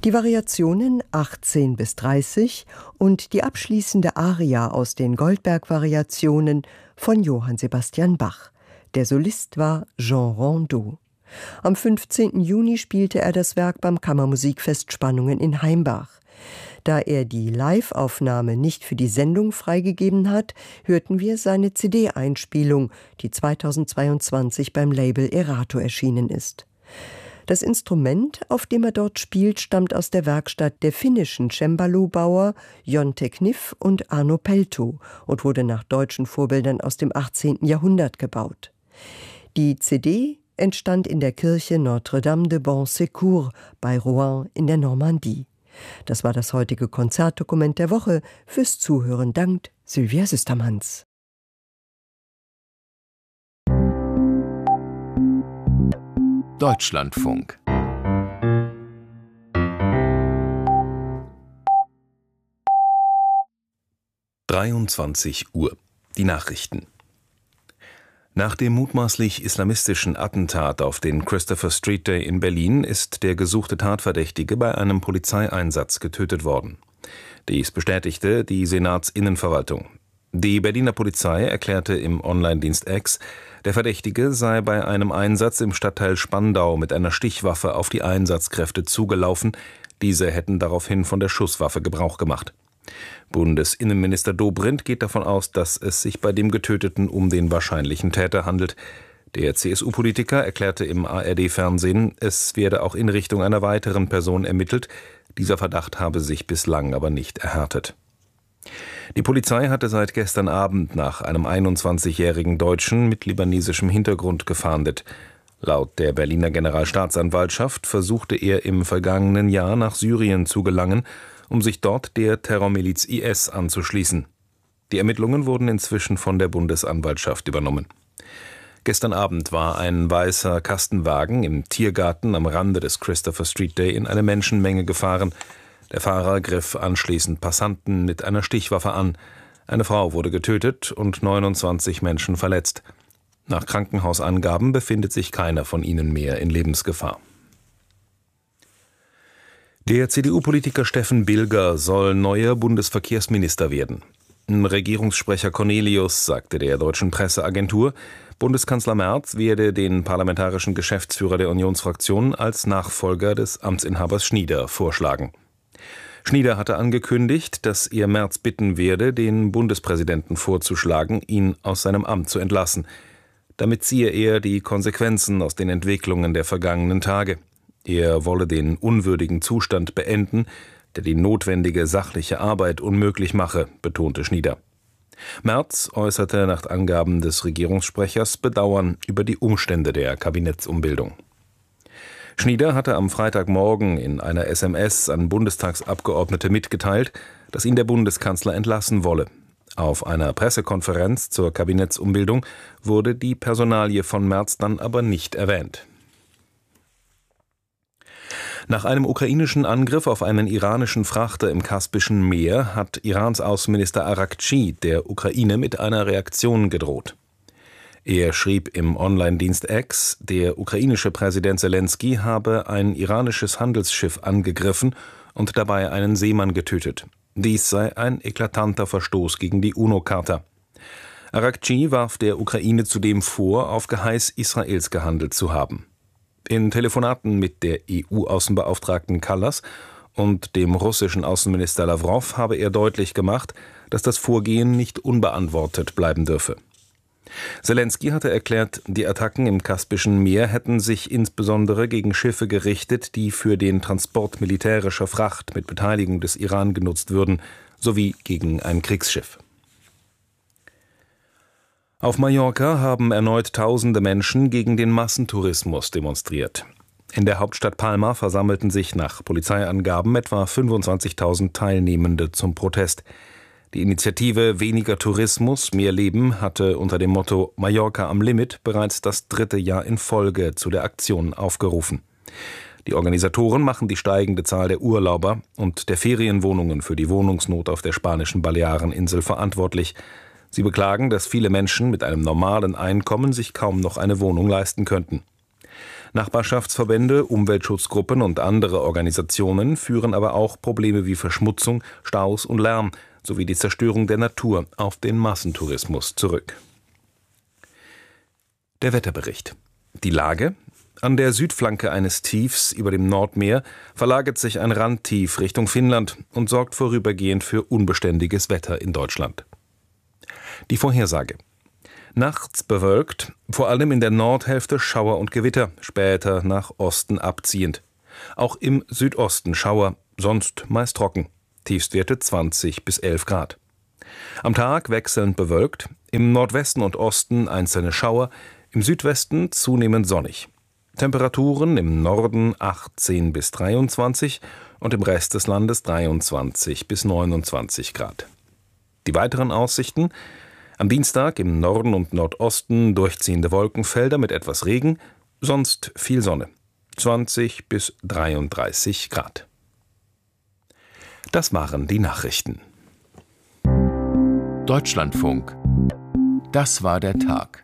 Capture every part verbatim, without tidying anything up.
Die Variationen achtzehn bis dreißig und die abschließende Aria aus den Goldberg-Variationen von Johann Sebastian Bach. Der Solist war Jean Rondeau. Am fünfzehnten Juni spielte er das Werk beim Kammermusikfest Spannungen in Heimbach. Da er die Live-Aufnahme nicht für die Sendung freigegeben hat, hörten wir seine C D-Einspielung, die zweitausendzweiundzwanzig beim Label Erato erschienen ist. Das Instrument, auf dem er dort spielt, stammt aus der Werkstatt der finnischen Cembalo-Bauer Jonte Kniff und Arno Pelto und wurde nach deutschen Vorbildern aus dem achtzehnten Jahrhundert gebaut. Die C D entstand in der Kirche Notre-Dame de Bon Secours bei Rouen in der Normandie. Das war das heutige Konzertdokument der Woche. Fürs Zuhören dankt Sylvia Süstermanns. Deutschlandfunk. dreiundzwanzig Uhr. Die Nachrichten. Nach dem mutmaßlich islamistischen Attentat auf den Christopher Street Day in Berlin ist der gesuchte Tatverdächtige bei einem Polizeieinsatz getötet worden. Dies bestätigte die Senatsinnenverwaltung. Die Berliner Polizei erklärte im Online-Dienst X, der Verdächtige sei bei einem Einsatz im Stadtteil Spandau mit einer Stichwaffe auf die Einsatzkräfte zugelaufen. Diese hätten daraufhin von der Schusswaffe Gebrauch gemacht. Bundesinnenminister Dobrindt geht davon aus, dass es sich bei dem Getöteten um den wahrscheinlichen Täter handelt. Der C S U-Politiker erklärte im A R D-Fernsehen, es werde auch in Richtung einer weiteren Person ermittelt. Dieser Verdacht habe sich bislang aber nicht erhärtet. Die Polizei hatte seit gestern Abend nach einem einundzwanzigjährigen Deutschen mit libanesischem Hintergrund gefahndet. Laut der Berliner Generalstaatsanwaltschaft versuchte er im vergangenen Jahr nach Syrien zu gelangen, um sich dort der Terrormiliz I S anzuschließen. Die Ermittlungen wurden inzwischen von der Bundesanwaltschaft übernommen. Gestern Abend war ein weißer Kastenwagen im Tiergarten am Rande des Christopher Street Day in eine Menschenmenge gefahren. Der Fahrer griff anschließend Passanten mit einer Stichwaffe an. Eine Frau wurde getötet und neunundzwanzig Menschen verletzt. Nach Krankenhausangaben befindet sich keiner von ihnen mehr in Lebensgefahr. Der C D U-Politiker Steffen Bilger soll neuer Bundesverkehrsminister werden. Regierungssprecher Cornelius sagte der deutschen Presseagentur, Bundeskanzler Merz werde den parlamentarischen Geschäftsführer der Unionsfraktion als Nachfolger des Amtsinhabers Schnieder vorschlagen. Schnieder hatte angekündigt, dass er Merz bitten werde, den Bundespräsidenten vorzuschlagen, ihn aus seinem Amt zu entlassen. Damit ziehe er die Konsequenzen aus den Entwicklungen der vergangenen Tage. Er wolle den unwürdigen Zustand beenden, der die notwendige sachliche Arbeit unmöglich mache, betonte Schnieder. Merz äußerte nach Angaben des Regierungssprechers Bedauern über die Umstände der Kabinettsumbildung. Schnieder hatte am Freitagmorgen in einer S M S an Bundestagsabgeordnete mitgeteilt, dass ihn der Bundeskanzler entlassen wolle. Auf einer Pressekonferenz zur Kabinettsumbildung wurde die Personalie von Merz dann aber nicht erwähnt. Nach einem ukrainischen Angriff auf einen iranischen Frachter im Kaspischen Meer hat Irans Außenminister Arakchi der Ukraine mit einer Reaktion gedroht. Er schrieb im Online-Dienst X, der ukrainische Präsident Selenskyj habe ein iranisches Handelsschiff angegriffen und dabei einen Seemann getötet. Dies sei ein eklatanter Verstoß gegen die UNO-Charta. Arakchi warf der Ukraine zudem vor, auf Geheiß Israels gehandelt zu haben. In Telefonaten mit der E U-Außenbeauftragten Kallas und dem russischen Außenminister Lawrow habe er deutlich gemacht, dass das Vorgehen nicht unbeantwortet bleiben dürfe. Selenskyj hatte erklärt, die Attacken im Kaspischen Meer hätten sich insbesondere gegen Schiffe gerichtet, die für den Transport militärischer Fracht mit Beteiligung des Iran genutzt würden, sowie gegen ein Kriegsschiff. Auf Mallorca haben erneut tausende Menschen gegen den Massentourismus demonstriert. In der Hauptstadt Palma versammelten sich nach Polizeiangaben etwa fünfundzwanzigtausend Teilnehmende zum Protest. Die Initiative Weniger Tourismus, mehr Leben hatte unter dem Motto Mallorca am Limit bereits das dritte Jahr in Folge zu der Aktion aufgerufen. Die Organisatoren machen die steigende Zahl der Urlauber und der Ferienwohnungen für die Wohnungsnot auf der spanischen Baleareninsel verantwortlich. Sie beklagen, dass viele Menschen mit einem normalen Einkommen sich kaum noch eine Wohnung leisten könnten. Nachbarschaftsverbände, Umweltschutzgruppen und andere Organisationen führen aber auch Probleme wie Verschmutzung, Staus und Lärm sowie die Zerstörung der Natur auf den Massentourismus zurück. Der Wetterbericht. Die Lage: An der Südflanke eines Tiefs über dem Nordmeer verlagert sich ein Randtief Richtung Finnland und sorgt vorübergehend für unbeständiges Wetter in Deutschland. Die Vorhersage: Nachts bewölkt, vor allem in der Nordhälfte Schauer und Gewitter, später nach Osten abziehend. Auch im Südosten Schauer, sonst meist trocken. Tiefstwerte zwanzig bis elf Grad. Am Tag wechselnd bewölkt, im Nordwesten und Osten einzelne Schauer, im Südwesten zunehmend sonnig. Temperaturen im Norden achtzehn bis dreiundzwanzig und im Rest des Landes dreiundzwanzig bis neunundzwanzig Grad. Die weiteren Aussichten: Am Dienstag im Norden und Nordosten durchziehende Wolkenfelder mit etwas Regen, sonst viel Sonne. zwanzig bis dreiunddreißig Grad. Das waren die Nachrichten. Deutschlandfunk. Das war der Tag.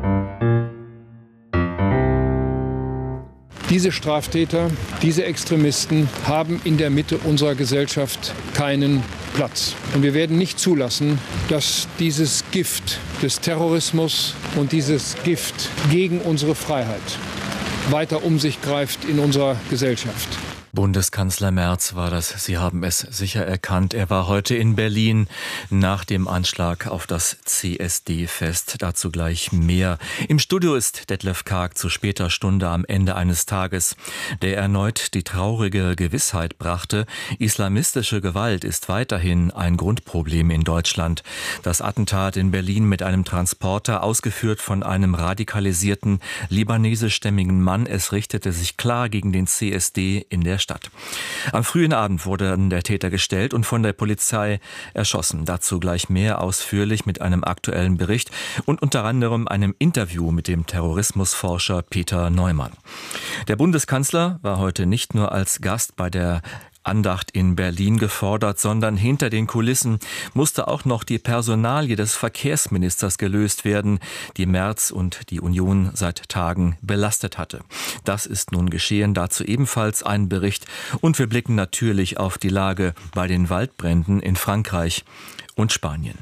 Diese Straftäter, diese Extremisten haben in der Mitte unserer Gesellschaft keinen Platz. Und wir werden nicht zulassen, dass dieses Gift des Terrorismus und dieses Gift gegen unsere Freiheit weiter um sich greift in unserer Gesellschaft. Bundeskanzler Merz war das. Sie haben es sicher erkannt. Er war heute in Berlin nach dem Anschlag auf das C S D-Fest. Dazu gleich mehr. Im Studio ist Detlef Karg zu später Stunde am Ende eines Tages, der erneut die traurige Gewissheit brachte: Islamistische Gewalt ist weiterhin ein Grundproblem in Deutschland. Das Attentat in Berlin mit einem Transporter, ausgeführt von einem radikalisierten libanesischstämmigen Mann, es richtete sich klar gegen den C S D in der Stadt. Am frühen Abend wurde dann der Täter gestellt und von der Polizei erschossen. Dazu gleich mehr ausführlich mit einem aktuellen Bericht und unter anderem einem Interview mit dem Terrorismusforscher Peter Neumann. Der Bundeskanzler war heute nicht nur als Gast bei der Andacht in Berlin gefordert, sondern hinter den Kulissen musste auch noch die Personalie des Verkehrsministers gelöst werden, die Merz und die Union seit Tagen belastet hatte. Das ist nun geschehen, dazu ebenfalls ein Bericht, und wir blicken natürlich auf die Lage bei den Waldbränden in Frankreich und Spanien.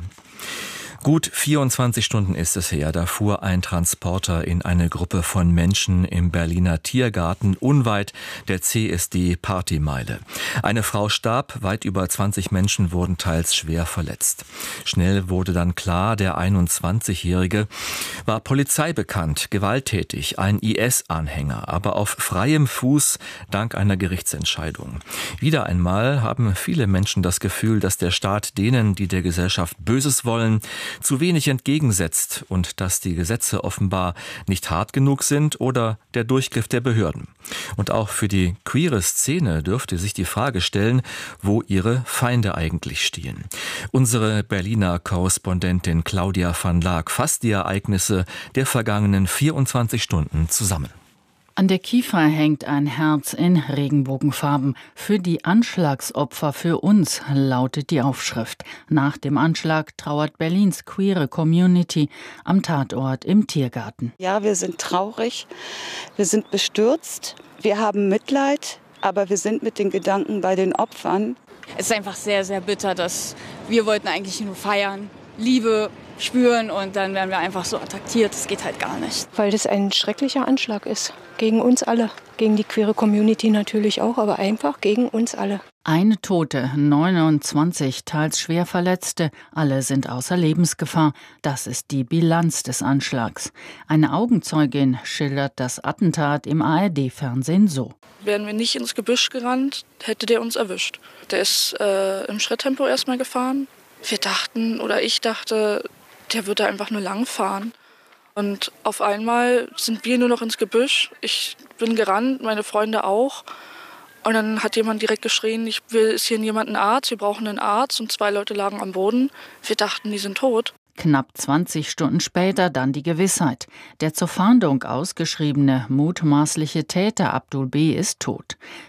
Gut vierundzwanzig Stunden ist es her, da fuhr ein Transporter in eine Gruppe von Menschen im Berliner Tiergarten unweit der C S D-Partymeile. Eine Frau starb, weit über zwanzig Menschen wurden teils schwer verletzt. Schnell wurde dann klar, der einundzwanzigjährige war polizeibekannt, gewalttätig, ein I S-Anhänger, aber auf freiem Fuß dank einer Gerichtsentscheidung. Wieder einmal haben viele Menschen das Gefühl, dass der Staat denen, die der Gesellschaft Böses wollen, zu wenig entgegensetzt und dass die Gesetze offenbar nicht hart genug sind oder der Durchgriff der Behörden. Und auch für die queere Szene dürfte sich die Frage stellen, wo ihre Feinde eigentlich stehen. Unsere Berliner Korrespondentin Claudia van Laak fasst die Ereignisse der vergangenen vierundzwanzig Stunden zusammen. An der Kiefer hängt ein Herz in Regenbogenfarben. Für die Anschlagsopfer, für uns, lautet die Aufschrift. Nach dem Anschlag trauert Berlins queere Community am Tatort im Tiergarten. Ja, wir sind traurig, wir sind bestürzt, wir haben Mitleid, aber wir sind mit den Gedanken bei den Opfern. Es ist einfach sehr, sehr bitter, dass wir wollten eigentlich nur feiern, Liebe spüren, und dann werden wir einfach so attackiert. Das geht halt gar nicht. Weil das ein schrecklicher Anschlag ist. Gegen uns alle. Gegen die queere Community natürlich auch, aber einfach gegen uns alle. Eine Tote, neunundzwanzig teils schwer Verletzte, alle sind außer Lebensgefahr. Das ist die Bilanz des Anschlags. Eine Augenzeugin schildert das Attentat im A R D-Fernsehen so. Wären wir nicht ins Gebüsch gerannt, hätte der uns erwischt. Der ist äh, im Schritttempo erstmal gefahren. Wir dachten, oder ich dachte, der wird da einfach nur lang fahren. Und auf einmal sind wir nur noch ins Gebüsch. Ich bin gerannt, meine Freunde auch. Und dann hat jemand direkt geschrien, ich will, ist hier jemand ein Arzt, wir brauchen einen Arzt. Und zwei Leute lagen am Boden. Wir dachten, die sind tot. Knapp zwanzig Stunden später dann die Gewissheit. Der zur Fahndung ausgeschriebene mutmaßliche Täter Abdul B. ist tot.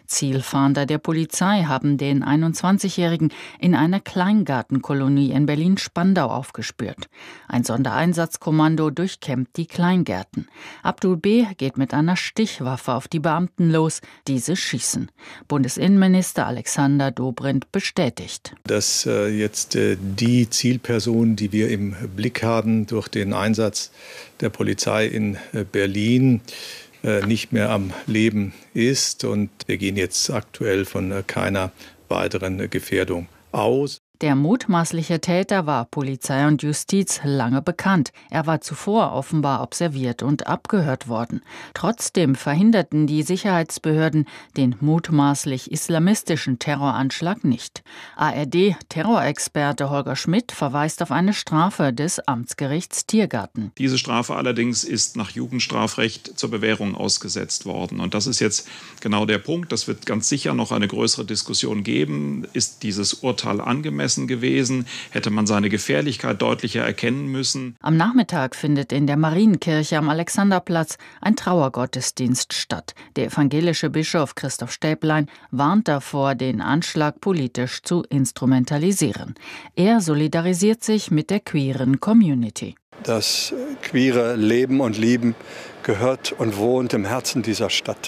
Zielfahnder der Polizei haben den einundzwanzigjährigen in einer Kleingartenkolonie in Berlin-Spandau aufgespürt. Ein Sondereinsatzkommando durchkämmt die Kleingärten. Abdul B. geht mit einer Stichwaffe auf die Beamten los, diese schießen. Bundesinnenminister Alexander Dobrindt bestätigt, dass äh, jetzt äh, die Zielperson, die wir im Blick haben durch den Einsatz der Polizei in äh, Berlin, äh, nicht mehr am Leben ist. Und wir gehen jetzt aktuell von äh, keiner weiteren äh, Gefährdung aus. Der mutmaßliche Täter war Polizei und Justiz lange bekannt. Er war zuvor offenbar observiert und abgehört worden. Trotzdem verhinderten die Sicherheitsbehörden den mutmaßlich islamistischen Terroranschlag nicht. A R D-Terrorexperte Holger Schmidt verweist auf eine Strafe des Amtsgerichts Tiergarten. Diese Strafe allerdings ist nach Jugendstrafrecht zur Bewährung ausgesetzt worden. Und das ist jetzt genau der Punkt. Das wird ganz sicher noch eine größere Diskussion geben. Ist dieses Urteil angemessen gewesen? Hätte man seine Gefährlichkeit deutlicher erkennen müssen? Am Nachmittag findet in der Marienkirche am Alexanderplatz ein Trauergottesdienst statt. Der evangelische Bischof Christoph Stäblein warnt davor, den Anschlag politisch zu instrumentalisieren. Er solidarisiert sich mit der queeren Community. Das queere Leben und Lieben gehört und wohnt im Herzen dieser Stadt,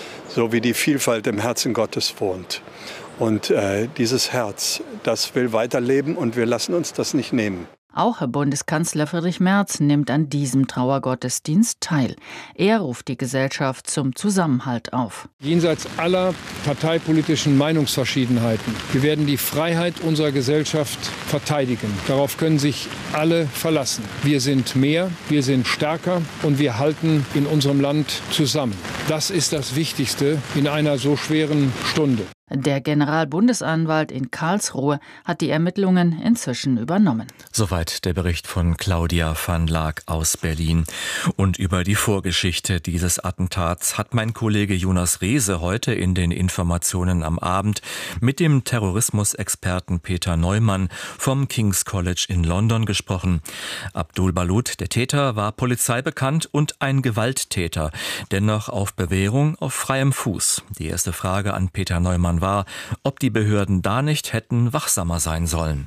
so wie die Vielfalt im Herzen Gottes wohnt. Und äh, dieses Herz, das will weiterleben und wir lassen uns das nicht nehmen. Auch Herr Bundeskanzler Friedrich Merz nimmt an diesem Trauergottesdienst teil. Er ruft die Gesellschaft zum Zusammenhalt auf. Jenseits aller parteipolitischen Meinungsverschiedenheiten. Wir werden die Freiheit unserer Gesellschaft verteidigen. Darauf können sich alle verlassen. Wir sind mehr, wir sind stärker und wir halten in unserem Land zusammen. Das ist das Wichtigste in einer so schweren Stunde. Der Generalbundesanwalt in Karlsruhe hat die Ermittlungen inzwischen übernommen. Soweit der Bericht von Claudia van Laak aus Berlin. Und über die Vorgeschichte dieses Attentats hat mein Kollege Jonas Rehse heute in den Informationen am Abend mit dem Terrorismusexperten Peter Neumann vom King's College in London gesprochen. Abdul Balut, der Täter, war polizeibekannt und ein Gewalttäter, dennoch auf Bewährung auf freiem Fuß. Die erste Frage an Peter Neumann war, ob die Behörden da nicht hätten wachsamer sein sollen.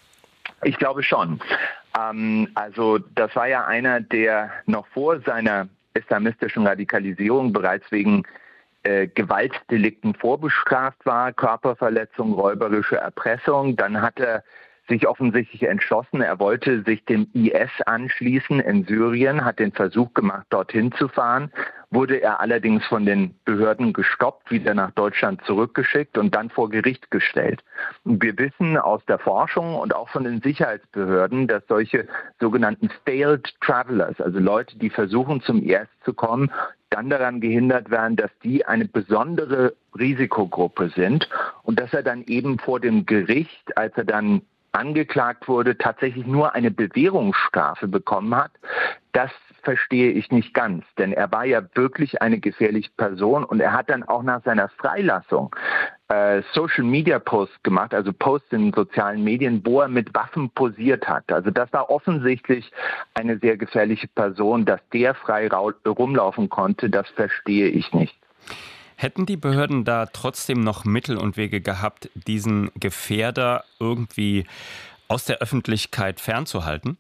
Ich glaube schon. Ähm, also das war ja einer, der noch vor seiner islamistischen Radikalisierung bereits wegen äh, Gewaltdelikten vorbestraft war, Körperverletzung, räuberische Erpressung. Dann hat er sich offensichtlich entschlossen, er wollte sich dem I S anschließen in Syrien, hat den Versuch gemacht, dorthin zu fahren, wurde er allerdings von den Behörden gestoppt, wieder nach Deutschland zurückgeschickt und dann vor Gericht gestellt. Und wir wissen aus der Forschung und auch von den Sicherheitsbehörden, dass solche sogenannten Failed Travelers, also Leute, die versuchen zum I S zu kommen, dann daran gehindert werden, dass die eine besondere Risikogruppe sind und dass er dann eben vor dem Gericht, als er dann angeklagt wurde, tatsächlich nur eine Bewährungsstrafe bekommen hat. Das verstehe ich nicht ganz, denn er war ja wirklich eine gefährliche Person und er hat dann auch nach seiner Freilassung äh, Social-Media-Posts gemacht, also Posts in sozialen Medien, wo er mit Waffen posiert hat. Also das war offensichtlich eine sehr gefährliche Person, dass der frei rumlaufen konnte, das verstehe ich nicht. Hätten die Behörden da trotzdem noch Mittel und Wege gehabt, diesen Gefährder irgendwie aus der Öffentlichkeit fernzuhalten?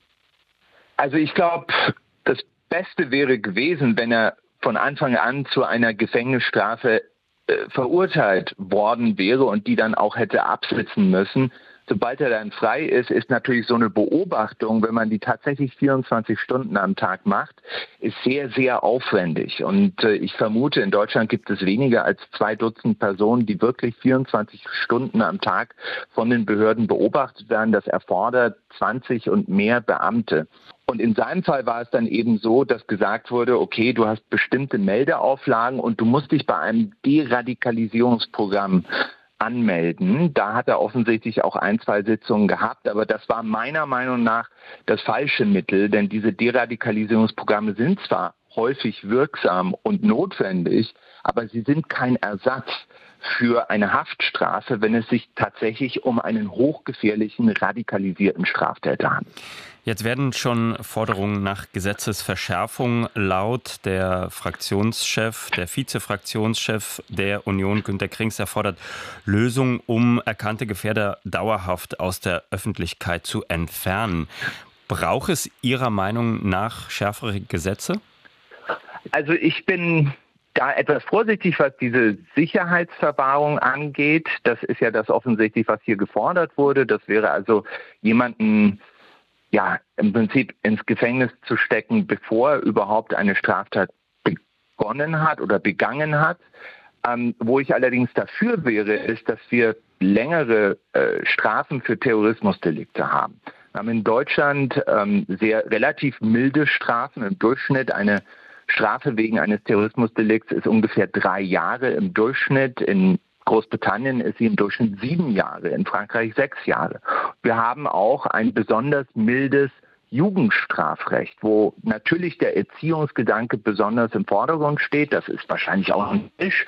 Also ich glaube, das Beste wäre gewesen, wenn er von Anfang an zu einer Gefängnisstrafe äh, verurteilt worden wäre und die dann auch hätte absitzen müssen. Sobald er dann frei ist, ist natürlich so eine Beobachtung, wenn man die tatsächlich vierundzwanzig Stunden am Tag macht, ist sehr, sehr aufwendig. Und äh, ich vermute, in Deutschland gibt es weniger als zwei Dutzend Personen, die wirklich vierundzwanzig Stunden am Tag von den Behörden beobachtet werden. Das erfordert zwanzig und mehr Beamte. Und in seinem Fall war es dann eben so, dass gesagt wurde, okay, du hast bestimmte Meldeauflagen und du musst dich bei einem Deradikalisierungsprogramm anmelden. Da hat er offensichtlich auch ein, zwei Sitzungen gehabt, aber das war meiner Meinung nach das falsche Mittel, denn diese Deradikalisierungsprogramme sind zwar häufig wirksam und notwendig, aber sie sind kein Ersatz für eine Haftstrafe, wenn es sich tatsächlich um einen hochgefährlichen, radikalisierten Straftäter handelt. Jetzt werden schon Forderungen nach Gesetzesverschärfung laut. Der Fraktionschef, der Vizefraktionschef der Union, Günter Krings, er fordert Lösungen, um erkannte Gefährder dauerhaft aus der Öffentlichkeit zu entfernen. Braucht es Ihrer Meinung nach schärfere Gesetze? Also ich bin da etwas vorsichtig, was diese Sicherheitsverwahrung angeht. Das ist ja das offensichtlich, was hier gefordert wurde. Das wäre also jemanden ja im Prinzip ins Gefängnis zu stecken, bevor er überhaupt eine Straftat begonnen hat oder begangen hat. Ähm, wo ich allerdings dafür wäre, ist, dass wir längere äh, Strafen für Terrorismusdelikte haben. Wir haben in Deutschland ähm, sehr relativ milde Strafen. Im Durchschnitt eine Strafe wegen eines Terrorismusdelikts ist ungefähr drei Jahre im Durchschnitt. In Großbritannien ist sie im Durchschnitt sieben Jahre, in Frankreich sechs Jahre. Wir haben auch ein besonders mildes Jugendstrafrecht, wo natürlich der Erziehungsgedanke besonders im Vordergrund steht. Das ist wahrscheinlich auch ein Tisch,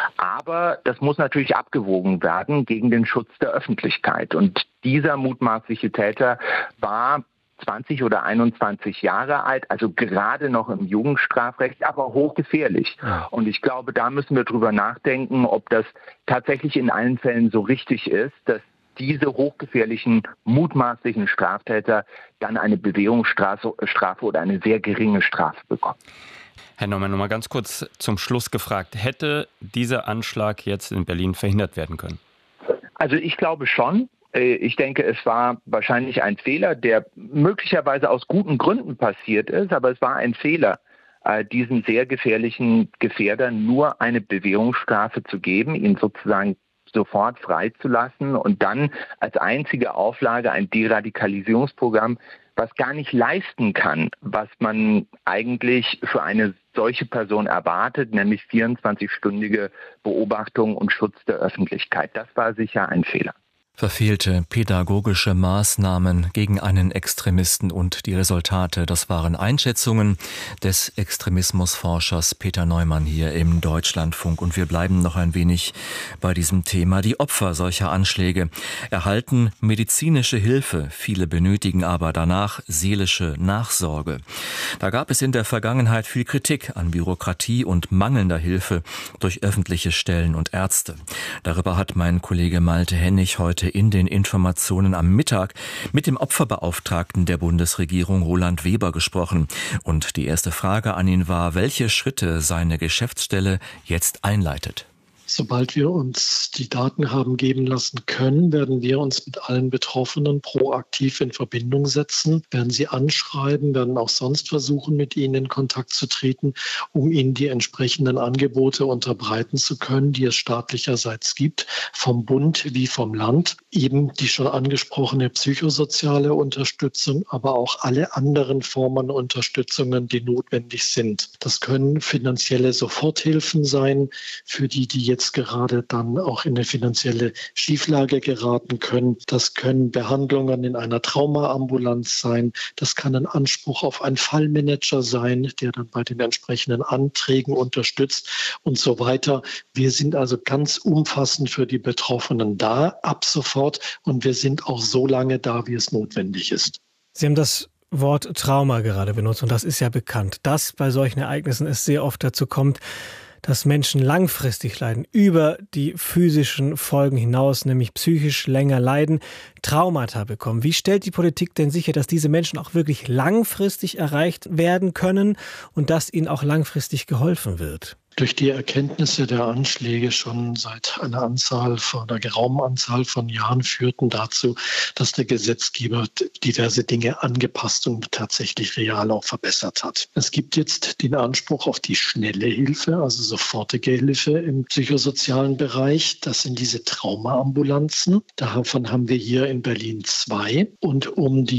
aber das muss natürlich abgewogen werden gegen den Schutz der Öffentlichkeit. Und dieser mutmaßliche Täter war zwanzig oder einundzwanzig Jahre alt, also gerade noch im Jugendstrafrecht, aber hochgefährlich. Ja. Und ich glaube, da müssen wir drüber nachdenken, ob das tatsächlich in allen Fällen so richtig ist, dass diese hochgefährlichen, mutmaßlichen Straftäter dann eine Bewährungsstrafe Strafe oder eine sehr geringe Strafe bekommen. Herr Neumann, noch mal ganz kurz zum Schluss gefragt. Hätte dieser Anschlag jetzt in Berlin verhindert werden können? Also ich glaube schon. Ich denke, es war wahrscheinlich ein Fehler, der möglicherweise aus guten Gründen passiert ist, aber es war ein Fehler, diesen sehr gefährlichen Gefährdern nur eine Bewährungsstrafe zu geben, ihn sozusagen sofort freizulassen und dann als einzige Auflage ein Deradikalisierungsprogramm, was gar nicht leisten kann, was man eigentlich für eine solche Person erwartet, nämlich vierundzwanzig-stündige Beobachtung und Schutz der Öffentlichkeit. Das war sicher ein Fehler. Verfehlte pädagogische Maßnahmen gegen einen Extremisten und die Resultate, das waren Einschätzungen des Extremismusforschers Peter Neumann hier im Deutschlandfunk. Und wir bleiben noch ein wenig bei diesem Thema. Die Opfer solcher Anschläge erhalten medizinische Hilfe. Viele benötigen aber danach seelische Nachsorge. Da gab es in der Vergangenheit viel Kritik an Bürokratie und mangelnder Hilfe durch öffentliche Stellen und Ärzte. Darüber hat mein Kollege Malte Hennig heute in den Informationen am Mittag mit dem Opferbeauftragten der Bundesregierung Roland Weber gesprochen. Und die erste Frage an ihn war, welche Schritte seine Geschäftsstelle jetzt einleitet. Sobald wir uns die Daten haben geben lassen können, werden wir uns mit allen Betroffenen proaktiv in Verbindung setzen, werden sie anschreiben, werden auch sonst versuchen, mit ihnen in Kontakt zu treten, um ihnen die entsprechenden Angebote unterbreiten zu können, die es staatlicherseits gibt, vom Bund wie vom Land. Eben die schon angesprochene psychosoziale Unterstützung, aber auch alle anderen Formen Unterstützungen, die notwendig sind. Das können finanzielle Soforthilfen sein, für die, die jetzt jetzt gerade dann auch in eine finanzielle Schieflage geraten können. Das können Behandlungen in einer Traumaambulanz sein. Das kann ein Anspruch auf einen Fallmanager sein, der dann bei den entsprechenden Anträgen unterstützt und so weiter. Wir sind also ganz umfassend für die Betroffenen da, ab sofort. Und wir sind auch so lange da, wie es notwendig ist. Sie haben das Wort Trauma gerade benutzt und das ist ja bekannt, dass bei solchen Ereignissen es sehr oft dazu kommt, dass Menschen langfristig leiden, über die physischen Folgen hinaus, nämlich psychisch länger leiden, Traumata bekommen. Wie stellt die Politik denn sicher, dass diese Menschen auch wirklich langfristig erreicht werden können und dass ihnen auch langfristig geholfen wird? Durch die Erkenntnisse der Anschläge schon seit einer Anzahl von einer geraumen Anzahl von Jahren führten dazu, dass der Gesetzgeber diverse Dinge angepasst und tatsächlich real auch verbessert hat. Es gibt jetzt den Anspruch auf die schnelle Hilfe, also sofortige Hilfe im psychosozialen Bereich. Das sind diese Traumaambulanzen. Davon haben wir hier in Berlin zwei. Und um die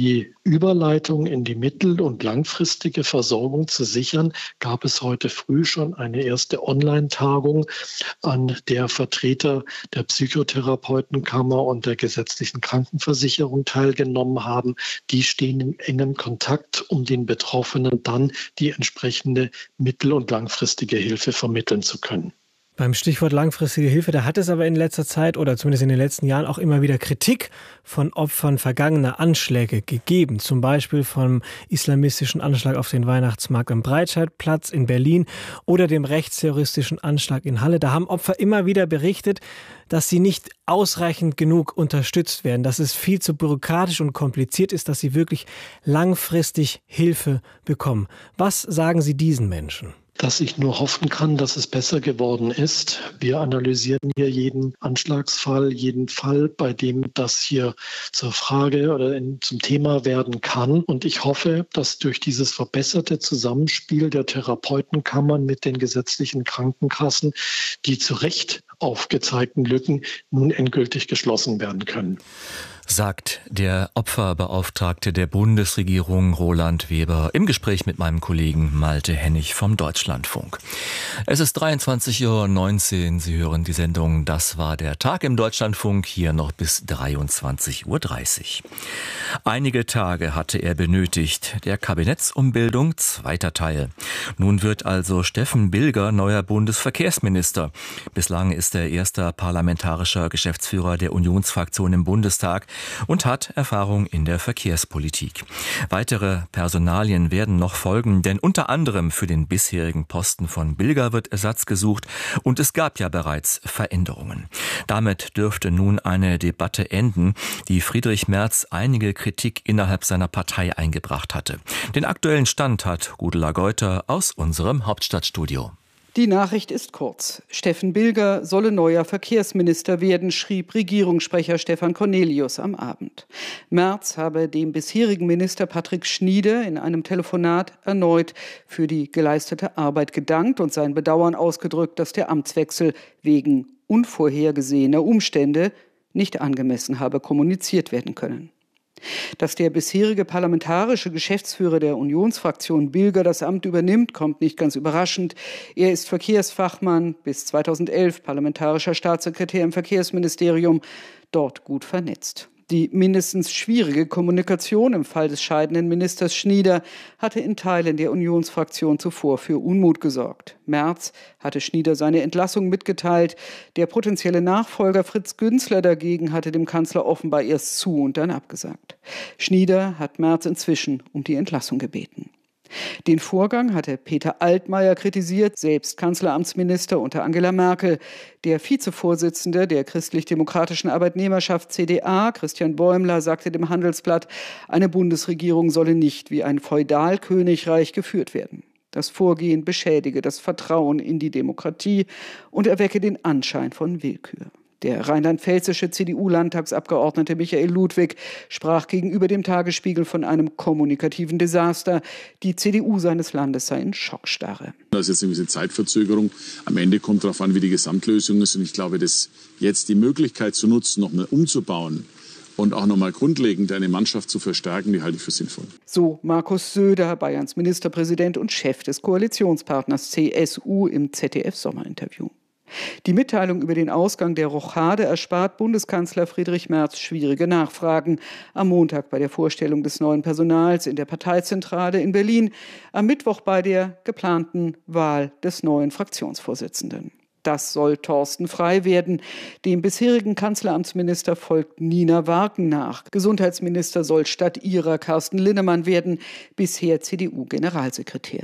Überleitung in die mittel- und langfristige Versorgung zu sichern, gab es heute früh schon eine erste Online-Tagung, an der Vertreter der Psychotherapeutenkammer und der gesetzlichen Krankenversicherung teilgenommen haben. Die stehen in engem Kontakt, um den Betroffenen dann die entsprechende mittel- und langfristige Hilfe vermitteln zu können. Beim Stichwort langfristige Hilfe, da hat es aber in letzter Zeit oder zumindest in den letzten Jahren auch immer wieder Kritik von Opfern vergangener Anschläge gegeben. Zum Beispiel vom islamistischen Anschlag auf den Weihnachtsmarkt am Breitscheidplatz in Berlin oder dem rechtsterroristischen Anschlag in Halle. Da haben Opfer immer wieder berichtet, dass sie nicht ausreichend genug unterstützt werden, dass es viel zu bürokratisch und kompliziert ist, dass sie wirklich langfristig Hilfe bekommen. Was sagen Sie diesen Menschen? Dass ich nur hoffen kann, dass es besser geworden ist. Wir analysieren hier jeden Anschlagsfall, jeden Fall, bei dem das hier zur Frage oder in, zum Thema werden kann. Und ich hoffe, dass durch dieses verbesserte Zusammenspiel der Therapeutenkammern mit den gesetzlichen Krankenkassen die zu Recht aufgezeigten Lücken nun endgültig geschlossen werden können. Sagt der Opferbeauftragte der Bundesregierung Roland Weber im Gespräch mit meinem Kollegen Malte Hennig vom Deutschlandfunk. Es ist dreiundzwanzig Uhr neunzehn. Sie hören die Sendung Das war der Tag im Deutschlandfunk, hier noch bis dreiundzwanzig Uhr dreißig. Einige Tage hatte er benötigt, der Kabinettsumbildung zweiter Teil. Nun wird also Steffen Bilger neuer Bundesverkehrsminister. Bislang ist er erster parlamentarischer Geschäftsführer der Unionsfraktion im Bundestag und hat Erfahrung in der Verkehrspolitik. Weitere Personalien werden noch folgen, denn unter anderem für den bisherigen Posten von Bilger wird Ersatz gesucht und es gab ja bereits Veränderungen. Damit dürfte nun eine Debatte enden, die Friedrich Merz einige Kritik innerhalb seiner Partei eingebracht hatte. Den aktuellen Stand hat Gudula Geuter aus unserem Hauptstadtstudio. Die Nachricht ist kurz. Steffen Bilger solle neuer Verkehrsminister werden, schrieb Regierungssprecher Stefan Cornelius am Abend. Merz habe dem bisherigen Minister Patrick Schnieder in einem Telefonat erneut für die geleistete Arbeit gedankt und sein Bedauern ausgedrückt, dass der Amtswechsel wegen unvorhergesehener Umstände nicht angemessen habe kommuniziert werden können. Dass der bisherige parlamentarische Geschäftsführer der Unionsfraktion Bilger das Amt übernimmt, kommt nicht ganz überraschend. Er ist Verkehrsfachmann, bis zweitausendelf parlamentarischer Staatssekretär im Verkehrsministerium, dort gut vernetzt. Die mindestens schwierige Kommunikation im Fall des scheidenden Ministers Schnieder hatte in Teilen der Unionsfraktion zuvor für Unmut gesorgt. Merz hatte Schnieder seine Entlassung mitgeteilt. Der potenzielle Nachfolger Fritz Günzler dagegen hatte dem Kanzler offenbar erst zu und dann abgesagt. Schnieder hat Merz inzwischen um die Entlassung gebeten. Den Vorgang hatte Peter Altmaier kritisiert, selbst Kanzleramtsminister unter Angela Merkel. Der Vizevorsitzende der christlich-demokratischen Arbeitnehmerschaft C D A, Christian Bäumler, sagte dem Handelsblatt, eine Bundesregierung solle nicht wie ein Feudalkönigreich geführt werden. Das Vorgehen beschädige das Vertrauen in die Demokratie und erwecke den Anschein von Willkür. Der rheinland-pfälzische C D U-Landtagsabgeordnete Michael Ludwig sprach gegenüber dem Tagesspiegel von einem kommunikativen Desaster. Die C D U seines Landes sei in Schockstarre. Da ist jetzt eine gewisse Zeitverzögerung. Am Ende kommt darauf an, wie die Gesamtlösung ist. Und ich glaube, dass jetzt die Möglichkeit zu nutzen, nochmal umzubauen und auch nochmal grundlegend eine Mannschaft zu verstärken, die halte ich für sinnvoll. So Markus Söder, Bayerns Ministerpräsident und Chef des Koalitionspartners C S U im Z D F-Sommerinterview. Die Mitteilung über den Ausgang der Rochade erspart Bundeskanzler Friedrich Merz schwierige Nachfragen. Am Montag bei der Vorstellung des neuen Personals in der Parteizentrale in Berlin, am Mittwoch bei der geplanten Wahl des neuen Fraktionsvorsitzenden. Das soll Thorsten Frey werden. Dem bisherigen Kanzleramtsminister folgt Nina Warken nach. Gesundheitsminister soll statt ihrer Carsten Linnemann werden, bisher C D U-Generalsekretär.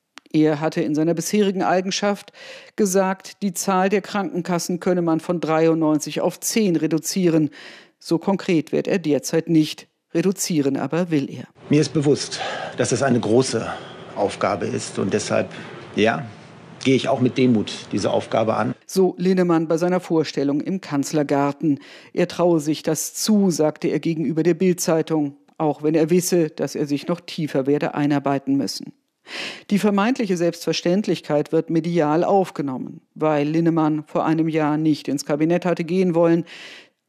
Er hatte in seiner bisherigen Eigenschaft gesagt, die Zahl der Krankenkassen könne man von dreiundneunzig auf zehn reduzieren. So konkret wird er derzeit nicht. Reduzieren aber will er. Mir ist bewusst, dass es eine große Aufgabe ist und deshalb, ja, gehe ich auch mit Demut diese Aufgabe an. So Linnemann bei seiner Vorstellung im Kanzlergarten. Er traue sich das zu, sagte er gegenüber der Bild-Zeitung, auch wenn er wisse, dass er sich noch tiefer werde einarbeiten müssen. Die vermeintliche Selbstverständlichkeit wird medial aufgenommen, weil Linnemann vor einem Jahr nicht ins Kabinett hatte gehen wollen.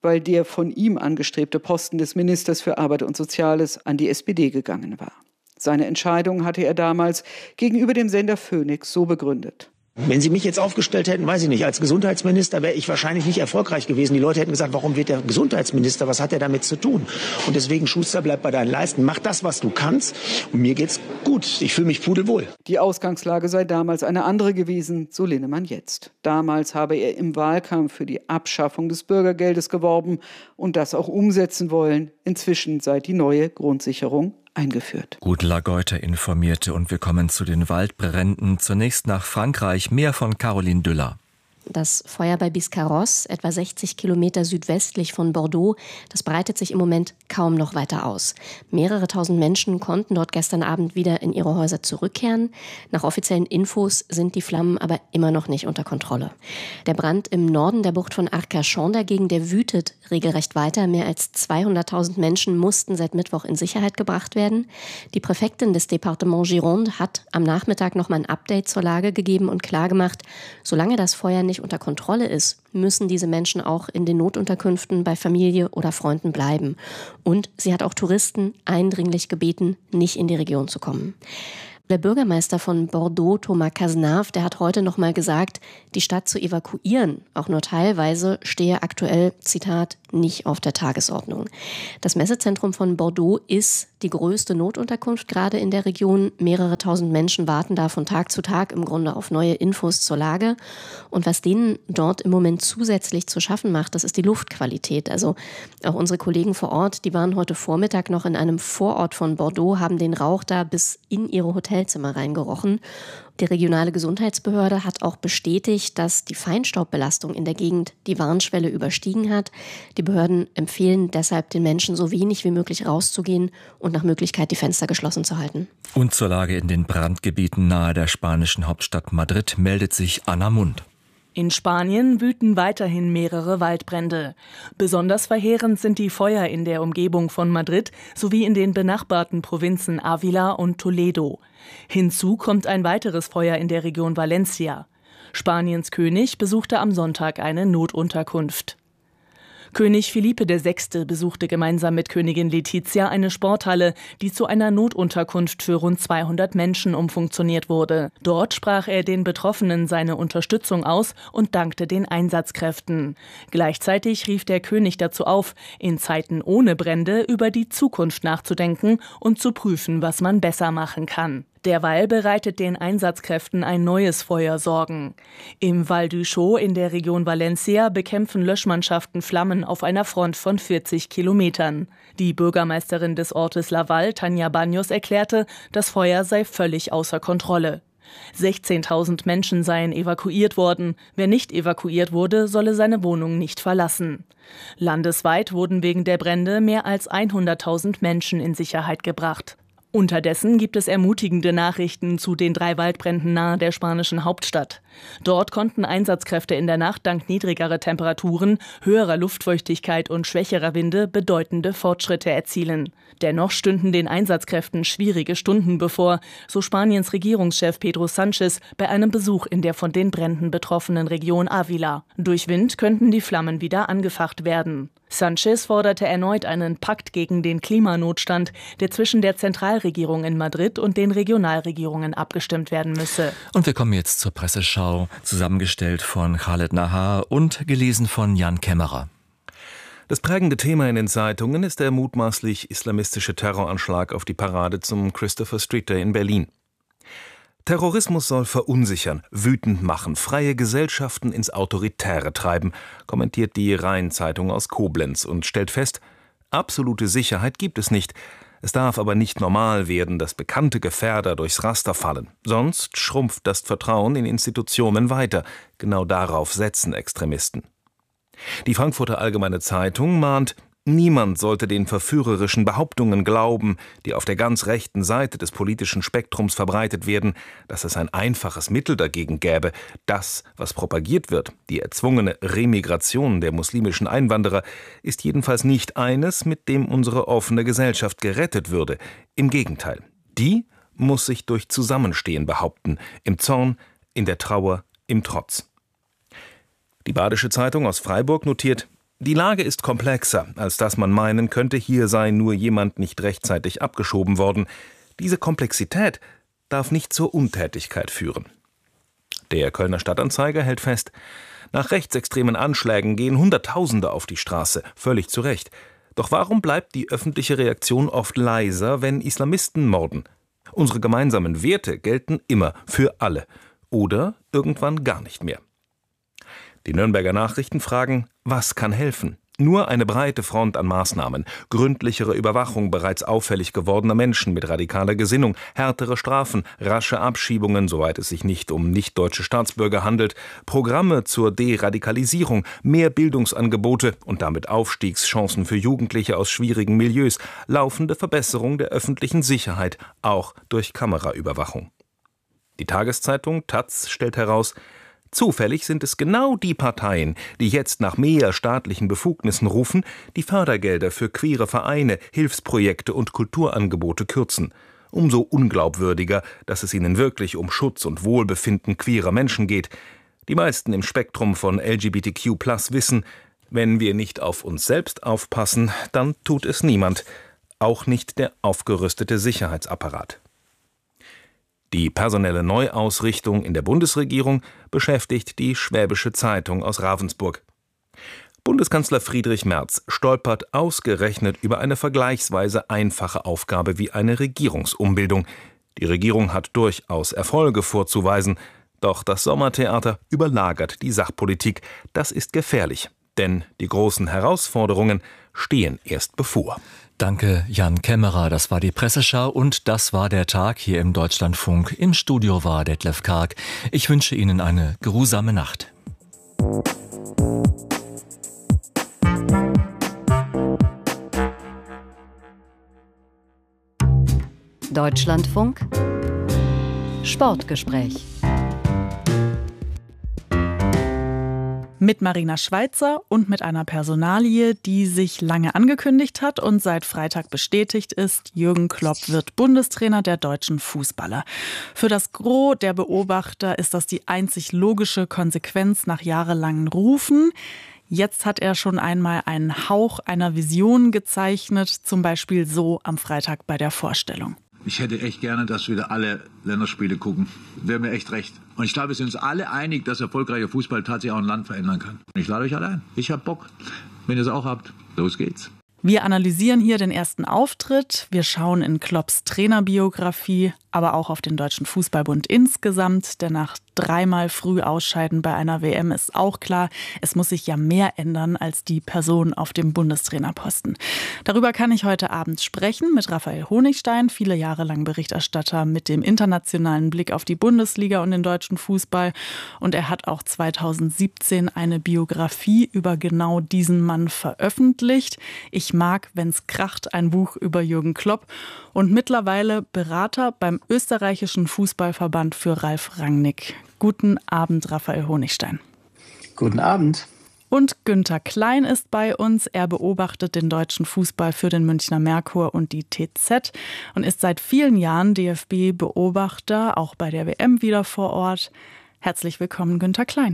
weil der von ihm angestrebte Posten des Ministers für Arbeit und Soziales an die S P D gegangen war. Seine Entscheidung hatte er damals gegenüber dem Sender Phoenix so begründet. Wenn Sie mich jetzt aufgestellt hätten, weiß ich nicht, als Gesundheitsminister wäre ich wahrscheinlich nicht erfolgreich gewesen. Die Leute hätten gesagt, warum wird der Gesundheitsminister, was hat er damit zu tun? Und deswegen, Schuster, bleib bei deinen Leisten, mach das, was du kannst. Und mir geht's gut, ich fühle mich pudelwohl. Die Ausgangslage sei damals eine andere gewesen, so Linnemann jetzt. Damals habe er im Wahlkampf für die Abschaffung des Bürgergeldes geworben und das auch umsetzen wollen. Inzwischen sei die neue Grundsicherung eingeführt. Gudela Geuter informierte und wir kommen zu den Waldbränden. Zunächst nach Frankreich, mehr von Caroline Düller. Das Feuer bei Biscarrosse, etwa sechzig Kilometer südwestlich von Bordeaux, das breitet sich im Moment kaum noch weiter aus. Mehrere tausend Menschen konnten dort gestern Abend wieder in ihre Häuser zurückkehren. Nach offiziellen Infos sind die Flammen aber immer noch nicht unter Kontrolle. Der Brand im Norden der Bucht von Arcachon dagegen, der wütet regelrecht weiter. Mehr als zweihunderttausend Menschen mussten seit Mittwoch in Sicherheit gebracht werden. Die Präfektin des Departements Gironde hat am Nachmittag noch mal ein Update zur Lage gegeben und klargemacht, solange das Feuer nicht unter Kontrolle ist, müssen diese Menschen auch in den Notunterkünften bei Familie oder Freunden bleiben. Und sie hat auch Touristen eindringlich gebeten, nicht in die Region zu kommen. Der Bürgermeister von Bordeaux, Thomas Cazenave, der hat heute noch mal gesagt, die Stadt zu evakuieren, auch nur teilweise, stehe aktuell, Zitat, nicht auf der Tagesordnung. Das Messezentrum von Bordeaux ist die größte Notunterkunft gerade in der Region. Mehrere tausend Menschen warten da von Tag zu Tag im Grunde auf neue Infos zur Lage. Und was denen dort im Moment zusätzlich zu schaffen macht, das ist die Luftqualität. Also auch unsere Kollegen vor Ort, die waren heute Vormittag noch in einem Vorort von Bordeaux, haben den Rauch da bis in ihre Hotelzimmer reingerochen. Die regionale Gesundheitsbehörde hat auch bestätigt, dass die Feinstaubbelastung in der Gegend die Warnschwelle überstiegen hat. Die Behörden empfehlen deshalb den Menschen so wenig wie möglich rauszugehen und nach Möglichkeit die Fenster geschlossen zu halten. Und zur Lage in den Brandgebieten nahe der spanischen Hauptstadt Madrid meldet sich Anna Mund. In Spanien wüten weiterhin mehrere Waldbrände. Besonders verheerend sind die Feuer in der Umgebung von Madrid sowie in den benachbarten Provinzen Ávila und Toledo. Hinzu kommt ein weiteres Feuer in der Region Valencia. Spaniens König besuchte am Sonntag eine Notunterkunft. König Philippe der Sechste besuchte gemeinsam mit Königin Letizia eine Sporthalle, die zu einer Notunterkunft für rund zweihundert Menschen umfunktioniert wurde. Dort sprach er den Betroffenen seine Unterstützung aus und dankte den Einsatzkräften. Gleichzeitig rief der König dazu auf, in Zeiten ohne Brände über die Zukunft nachzudenken und zu prüfen, was man besser machen kann. Derweil bereitet den Einsatzkräften ein neues Feuer Sorgen. Im Val du Chaux in der Region Valencia bekämpfen Löschmannschaften Flammen auf einer Front von vierzig Kilometern. Die Bürgermeisterin des Ortes Laval, Tanja Baños, erklärte, das Feuer sei völlig außer Kontrolle. sechzehntausend Menschen seien evakuiert worden. Wer nicht evakuiert wurde, solle seine Wohnung nicht verlassen. Landesweit wurden wegen der Brände mehr als hunderttausend Menschen in Sicherheit gebracht. Unterdessen gibt es ermutigende Nachrichten zu den drei Waldbränden nahe der spanischen Hauptstadt. Dort konnten Einsatzkräfte in der Nacht dank niedrigerer Temperaturen, höherer Luftfeuchtigkeit und schwächerer Winde bedeutende Fortschritte erzielen. Dennoch stünden den Einsatzkräften schwierige Stunden bevor, so Spaniens Regierungschef Pedro Sánchez bei einem Besuch in der von den Bränden betroffenen Region Ávila. Durch Wind könnten die Flammen wieder angefacht werden. Sánchez forderte erneut einen Pakt gegen den Klimanotstand, der zwischen der Zentralregierung in Madrid und den Regionalregierungen abgestimmt werden müsse. Und wir kommen jetzt zur Presseschau, zusammengestellt von Khaled Nahar und gelesen von Jan Kämmerer. Das prägende Thema in den Zeitungen ist der mutmaßlich islamistische Terroranschlag auf die Parade zum Christopher Street Day in Berlin. Terrorismus soll verunsichern, wütend machen, freie Gesellschaften ins Autoritäre treiben, kommentiert die Rhein-Zeitung aus Koblenz und stellt fest, absolute Sicherheit gibt es nicht. Es darf aber nicht normal werden, dass bekannte Gefährder durchs Raster fallen. Sonst schrumpft das Vertrauen in Institutionen weiter. Genau darauf setzen Extremisten. Die Frankfurter Allgemeine Zeitung mahnt, niemand sollte den verführerischen Behauptungen glauben, die auf der ganz rechten Seite des politischen Spektrums verbreitet werden, dass es ein einfaches Mittel dagegen gäbe. Das, was propagiert wird, die erzwungene Remigration der muslimischen Einwanderer, ist jedenfalls nicht eines, mit dem unsere offene Gesellschaft gerettet würde. Im Gegenteil, die muss sich durch Zusammenstehen behaupten, im Zorn, in der Trauer, im Trotz. Die Badische Zeitung aus Freiburg notiert, Die Lage ist komplexer, als dass man meinen könnte, hier sei nur jemand nicht rechtzeitig abgeschoben worden. Diese Komplexität darf nicht zur Untätigkeit führen. Der Kölner Stadtanzeiger hält fest, nach rechtsextremen Anschlägen gehen Hunderttausende auf die Straße, völlig zu Recht. Doch warum bleibt die öffentliche Reaktion oft leiser, wenn Islamisten morden? Unsere gemeinsamen Werte gelten immer für alle oder irgendwann gar nicht mehr. Die Nürnberger Nachrichten fragen, was kann helfen? Nur eine breite Front an Maßnahmen, gründlichere Überwachung bereits auffällig gewordener Menschen mit radikaler Gesinnung, härtere Strafen, rasche Abschiebungen, soweit es sich nicht um nicht-deutsche Staatsbürger handelt, Programme zur Deradikalisierung, mehr Bildungsangebote und damit Aufstiegschancen für Jugendliche aus schwierigen Milieus, laufende Verbesserung der öffentlichen Sicherheit, auch durch Kameraüberwachung. Die Tageszeitung taz stellt heraus, zufällig sind es genau die Parteien, die jetzt nach mehr staatlichen Befugnissen rufen, die Fördergelder für queere Vereine, Hilfsprojekte und Kulturangebote kürzen. Umso unglaubwürdiger, dass es ihnen wirklich um Schutz und Wohlbefinden queerer Menschen geht. Die meisten im Spektrum von L G B T Q plus wissen, wenn wir nicht auf uns selbst aufpassen, dann tut es niemand, auch nicht der aufgerüstete Sicherheitsapparat. Die personelle Neuausrichtung in der Bundesregierung beschäftigt die Schwäbische Zeitung aus Ravensburg. Bundeskanzler Friedrich Merz stolpert ausgerechnet über eine vergleichsweise einfache Aufgabe wie eine Regierungsumbildung. Die Regierung hat durchaus Erfolge vorzuweisen, doch das Sommertheater überlagert die Sachpolitik. Das ist gefährlich, denn die großen Herausforderungen stehen erst bevor. Danke, Jan Kämmerer. Das war die Presseschau und das war der Tag hier im Deutschlandfunk. Im Studio war Detlef Karg. Ich wünsche Ihnen eine geruhsame Nacht. Deutschlandfunk Sportgespräch. Mit Marina Schweizer und mit einer Personalie, die sich lange angekündigt hat und seit Freitag bestätigt ist. Jürgen Klopp wird Bundestrainer der deutschen Fußballer. Für das Gros der Beobachter ist das die einzig logische Konsequenz nach jahrelangen Rufen. Jetzt hat er schon einmal einen Hauch einer Vision gezeichnet, zum Beispiel so am Freitag bei der Vorstellung. Ich hätte echt gerne, dass wieder alle Länderspiele gucken. Wäre mir echt recht. Und ich glaube, wir sind uns alle einig, dass erfolgreicher Fußball tatsächlich auch ein Land verändern kann. Ich lade euch alle ein. Ich hab Bock. Wenn ihr es auch habt, los geht's. Wir analysieren hier den ersten Auftritt. Wir schauen in Klopps Trainerbiografie, aber auch auf den Deutschen Fußballbund insgesamt. Denn nach dreimal früh ausscheiden bei einer W M ist auch klar, es muss sich ja mehr ändern als die Person auf dem Bundestrainerposten. Darüber kann ich heute Abend sprechen mit Raphael Honigstein, viele Jahre lang Berichterstatter mit dem internationalen Blick auf die Bundesliga und den deutschen Fußball. Und er hat auch zweitausendsiebzehn eine Biografie über genau diesen Mann veröffentlicht. Ich mag, wenn's kracht, ein Buch über Jürgen Klopp und mittlerweile Berater beim österreichischen Fußballverband für Ralf Rangnick. Guten Abend, Raphael Honigstein. Guten Abend. Und Günther Klein ist bei uns. Er beobachtet den deutschen Fußball für den Münchner Merkur und die T Z und ist seit vielen Jahren D F B-Beobachter, auch bei der W M wieder vor Ort. Herzlich willkommen, Günther Klein.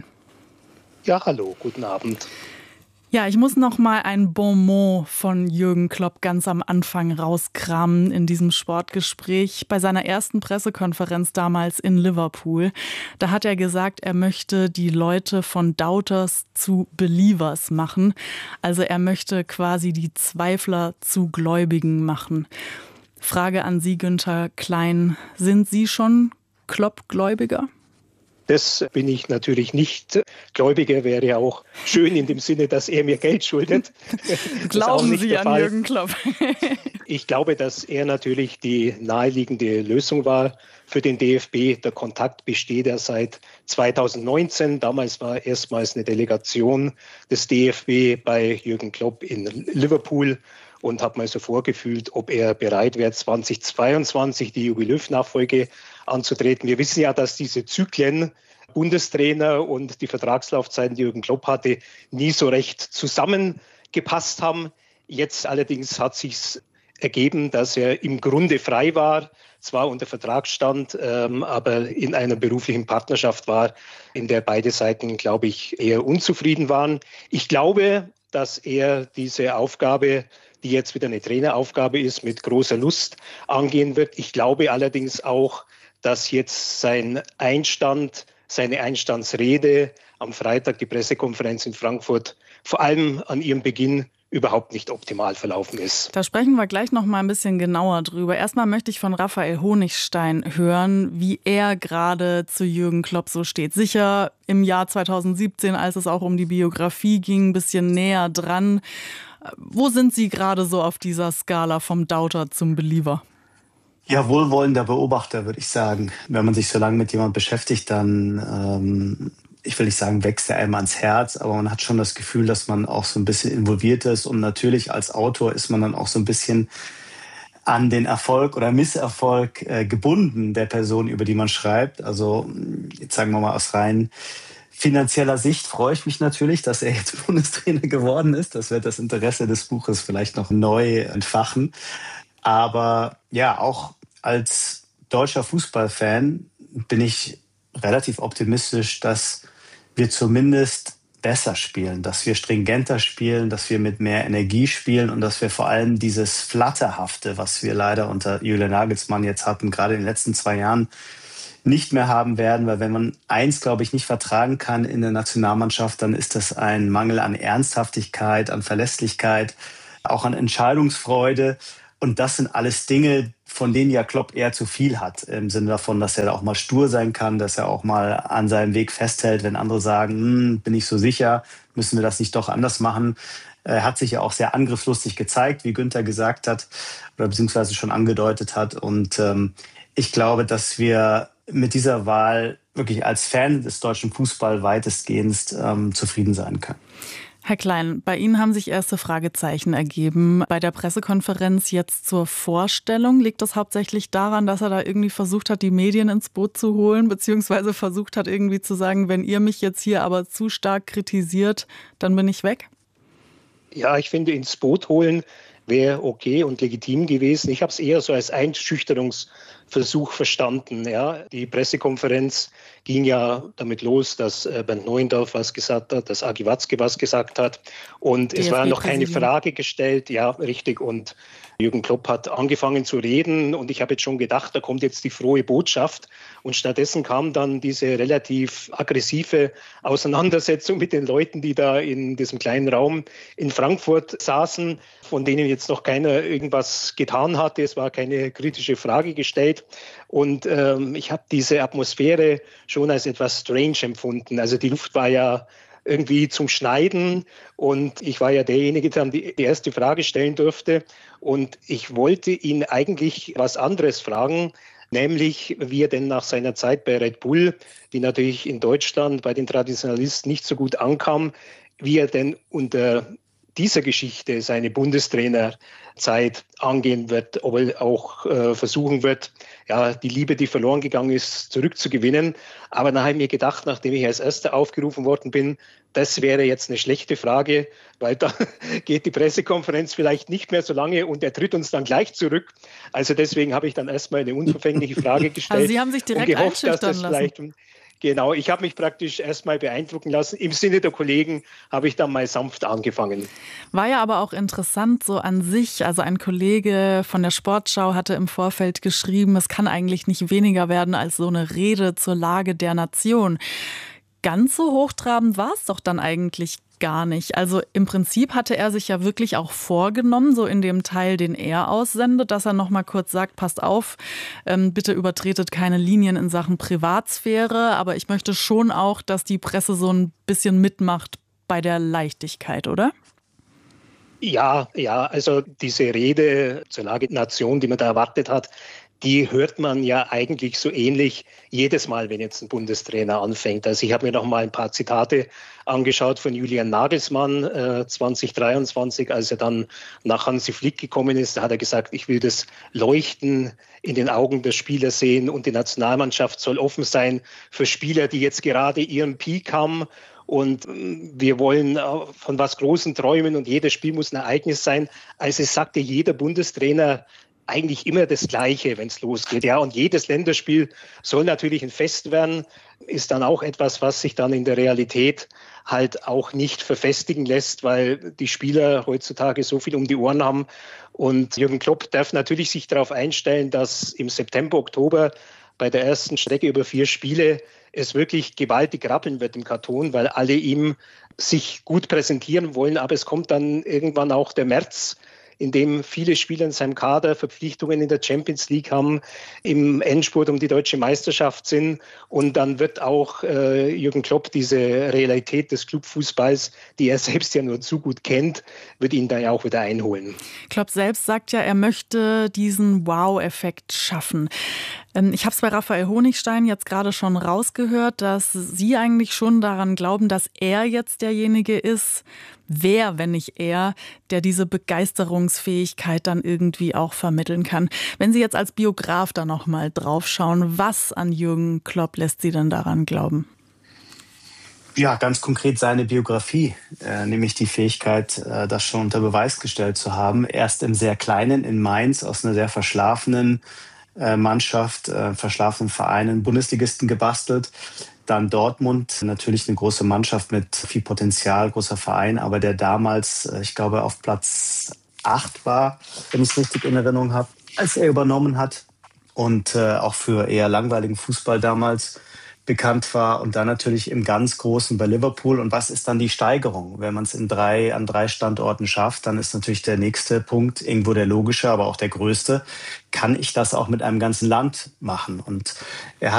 Ja, hallo, guten Abend. Ja, ich muss noch mal ein Bonmot von Jürgen Klopp ganz am Anfang rauskramen in diesem Sportgespräch. Bei seiner ersten Pressekonferenz damals in Liverpool, da hat er gesagt, er möchte die Leute von Doubters zu Believers machen. Also er möchte quasi die Zweifler zu Gläubigen machen. Frage an Sie, Günther Klein, sind Sie schon Klopp-Gläubiger? Das bin ich natürlich nicht. Gläubiger wäre ja auch schön in dem Sinne, dass er mir Geld schuldet. Glauben Sie an Jürgen Klopp? Ich glaube, dass er natürlich die naheliegende Lösung war für den D F B. Der Kontakt besteht ja seit zweitausendneunzehn. Damals war erstmals eine Delegation des D F B bei Jürgen Klopp in Liverpool und habe mal so vorgefühlt, ob er bereit wäre, zweitausendzweiundzwanzig die Jogi Löw-Nachfolge anzutreten. Wir wissen ja, dass diese Zyklen, Bundestrainer und die Vertragslaufzeiten, die Jürgen Klopp hatte, nie so recht zusammengepasst haben. Jetzt allerdings hat sich ergeben, dass er im Grunde frei war, zwar unter Vertrag stand, ähm, aber in einer beruflichen Partnerschaft war, in der beide Seiten, glaube ich, eher unzufrieden waren. Ich glaube, dass er diese Aufgabe, die jetzt wieder eine Traineraufgabe ist, mit großer Lust angehen wird. Ich glaube allerdings auch, dass jetzt sein Einstand, seine Einstandsrede am Freitag, die Pressekonferenz in Frankfurt, vor allem an ihrem Beginn überhaupt nicht optimal verlaufen ist. Da sprechen wir gleich noch mal ein bisschen genauer drüber. Erstmal möchte ich von Raphael Honigstein hören, wie er gerade zu Jürgen Klopp so steht. Sicher im Jahr zweitausendsiebzehn, als es auch um die Biografie ging, ein bisschen näher dran. Wo sind Sie gerade so auf dieser Skala vom Doubter zum Believer? Ja, wohlwollender Beobachter, würde ich sagen. Wenn man sich so lange mit jemandem beschäftigt, dann, ähm, ich will nicht sagen, wächst er einem ans Herz, aber man hat schon das Gefühl, dass man auch so ein bisschen involviert ist. Und natürlich als Autor ist man dann auch so ein bisschen an den Erfolg oder Misserfolg äh, gebunden der Person, über die man schreibt. Also jetzt sagen wir mal aus rein finanzieller Sicht freue ich mich natürlich, dass er jetzt Bundestrainer geworden ist. Das wird das Interesse des Buches vielleicht noch neu entfachen. Aber ja, auch als deutscher Fußballfan bin ich relativ optimistisch, dass wir zumindest besser spielen, dass wir stringenter spielen, dass wir mit mehr Energie spielen und dass wir vor allem dieses Flatterhafte, was wir leider unter Julian Nagelsmann jetzt hatten, gerade in den letzten zwei Jahren, nicht mehr haben werden. Weil wenn man eins, glaube ich, nicht vertragen kann in der Nationalmannschaft, dann ist das ein Mangel an Ernsthaftigkeit, an Verlässlichkeit, auch an Entscheidungsfreude. Und das sind alles Dinge, von denen ja Klopp eher zu viel hat. Im Sinne davon, dass er auch mal stur sein kann, dass er auch mal an seinem Weg festhält, wenn andere sagen, hm, bin ich so sicher, müssen wir das nicht doch anders machen. Er hat sich ja auch sehr angriffslustig gezeigt, wie Günther gesagt hat oder beziehungsweise schon angedeutet hat. Und ähm, ich glaube, dass wir mit dieser Wahl wirklich als Fan des deutschen Fußballs weitestgehend ähm, zufrieden sein können. Herr Klein, bei Ihnen haben sich erste Fragezeichen ergeben. Bei der Pressekonferenz jetzt zur Vorstellung, liegt das hauptsächlich daran, dass er da irgendwie versucht hat, die Medien ins Boot zu holen, beziehungsweise versucht hat, irgendwie zu sagen, wenn ihr mich jetzt hier aber zu stark kritisiert, dann bin ich weg? Ja, ich finde, ins Boot holen wäre okay und legitim gewesen. Ich habe es eher so als Einschüchterungsversuch verstanden. Ja. Die Pressekonferenz ging ja damit los, dass Bernd Neuendorf was gesagt hat, dass Agi Watzke was gesagt hat. Und es war noch keine Frage gestellt. Ja, richtig. Und Jürgen Klopp hat angefangen zu reden und ich habe jetzt schon gedacht, da kommt jetzt die frohe Botschaft. Und stattdessen kam dann diese relativ aggressive Auseinandersetzung mit den Leuten, die da in diesem kleinen Raum in Frankfurt saßen, von denen jetzt noch keiner irgendwas getan hatte. Es war keine kritische Frage gestellt. Und ähm, ich habe diese Atmosphäre schon als etwas strange empfunden. Also die Luft war ja irgendwie zum Schneiden und ich war ja derjenige, der die erste Frage stellen durfte und ich wollte ihn eigentlich was anderes fragen, nämlich wie er denn nach seiner Zeit bei Red Bull, die natürlich in Deutschland bei den Traditionalisten nicht so gut ankam, wie er denn unter dieser Geschichte seine Bundestrainerzeit angehen wird, ob er auch äh, versuchen wird, ja, die Liebe, die verloren gegangen ist, zurückzugewinnen. Aber dann habe ich mir gedacht, nachdem ich als Erster aufgerufen worden bin, das wäre jetzt eine schlechte Frage, weil da geht die Pressekonferenz vielleicht nicht mehr so lange und er tritt uns dann gleich zurück. Also deswegen habe ich dann erstmal eine unverfängliche Frage gestellt. Also Sie haben sich direkt und gehofft, dass einschüchtern das lassen. vielleicht Genau, ich habe mich praktisch erstmal beeindrucken lassen. Im Sinne der Kollegen habe ich dann mal sanft angefangen. War ja aber auch interessant so an sich. Also ein Kollege von der Sportschau hatte im Vorfeld geschrieben, es kann eigentlich nicht weniger werden als so eine Rede zur Lage der Nation. Ganz so hochtrabend war es doch dann eigentlich gar nicht. Also im Prinzip hatte er sich ja wirklich auch vorgenommen, so in dem Teil, den er aussendet, dass er noch mal kurz sagt, passt auf, ähm, bitte übertretet keine Linien in Sachen Privatsphäre. Aber ich möchte schon auch, dass die Presse so ein bisschen mitmacht bei der Leichtigkeit, oder? Ja, ja, also diese Rede zur Lage der Nation, die man da erwartet hat, die hört man ja eigentlich so ähnlich jedes Mal, wenn jetzt ein Bundestrainer anfängt. Also ich habe mir noch mal ein paar Zitate angeschaut von Julian Nagelsmann äh, zwanzig dreiundzwanzig, als er dann nach Hansi Flick gekommen ist. Da hat er gesagt, ich will das Leuchten in den Augen der Spieler sehen und die Nationalmannschaft soll offen sein für Spieler, die jetzt gerade ihren Peak haben. Und wir wollen von was Großen träumen und jedes Spiel muss ein Ereignis sein. Also es sagte jeder Bundestrainer eigentlich immer das Gleiche, wenn es losgeht. Ja, und jedes Länderspiel soll natürlich ein Fest werden, ist dann auch etwas, was sich dann in der Realität halt auch nicht verfestigen lässt, weil die Spieler heutzutage so viel um die Ohren haben. Und Jürgen Klopp darf natürlich sich darauf einstellen, dass im September, Oktober bei der ersten Strecke über vier Spiele es wirklich gewaltig rappeln wird im Karton, weil alle ihm sich gut präsentieren wollen. Aber es kommt dann irgendwann auch der März, in dem viele Spieler in seinem Kader Verpflichtungen in der Champions League haben, im Endspurt um die deutsche Meisterschaft sind. Und dann wird auch äh, Jürgen Klopp diese Realität des Clubfußballs, die er selbst ja nur zu gut kennt, wird ihn da ja auch wieder einholen. Klopp selbst sagt ja, er möchte diesen Wow-Effekt schaffen. Ich habe es bei Raphael Honigstein jetzt gerade schon rausgehört, dass Sie eigentlich schon daran glauben, dass er jetzt derjenige ist, wer, wenn nicht er, der diese Begeisterungsfähigkeit dann irgendwie auch vermitteln kann. Wenn Sie jetzt als Biograf da nochmal drauf schauen, was an Jürgen Klopp lässt Sie denn daran glauben? Ja, ganz konkret seine Biografie, äh, nämlich die Fähigkeit, äh, das schon unter Beweis gestellt zu haben. Erst im sehr Kleinen in Mainz aus einer sehr verschlafenen Mannschaft, äh, verschlafenen Vereinen, Bundesligisten gebastelt. Dann Dortmund, natürlich eine große Mannschaft mit viel Potenzial, großer Verein, aber der damals, äh, ich glaube, auf Platz acht war, wenn ich es richtig in Erinnerung habe, als er übernommen hat und äh, auch für eher langweiligen Fußball damals bekannt war. Und dann natürlich im ganz Großen bei Liverpool. Und was ist dann die Steigerung? Wenn man es in drei, an drei Standorten schafft, dann ist natürlich der nächste Punkt irgendwo der logische, aber auch der größte. Kann ich das auch mit einem ganzen Land machen? Und er hat